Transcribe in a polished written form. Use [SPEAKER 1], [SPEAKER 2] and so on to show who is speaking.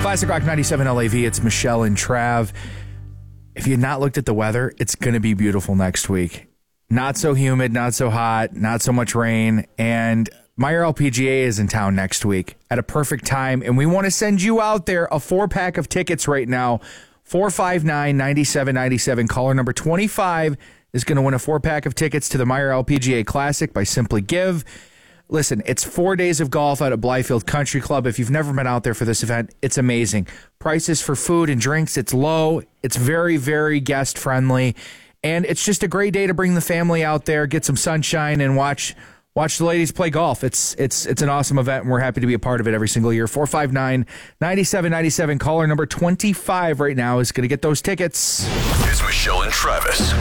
[SPEAKER 1] Classic Rock 97 LAV. It's Michelle and Trav. If you've not looked at the weather, it's going to be beautiful next week. Not so humid, not so hot, not so much rain. And Meyer LPGA is in town next week at a perfect time. And we want to send you out there a 4-pack of tickets right now. 459-9797. Caller number 25 is going to win a 4-pack of tickets to the Meyer LPGA Classic by Simply Give. Listen, it's 4 days of golf out at Blythefield Country Club. If you've never been out there for this event, it's amazing. Prices for food and drinks, it's low. It's very, very guest-friendly. And it's just a great day to bring the family out there, get some sunshine, and watch the ladies play golf. It's an awesome event, and we're happy to be a part of it every single year. 459-9797. Caller number 25 right now is going to get those tickets.
[SPEAKER 2] Here's Michelle and Travis.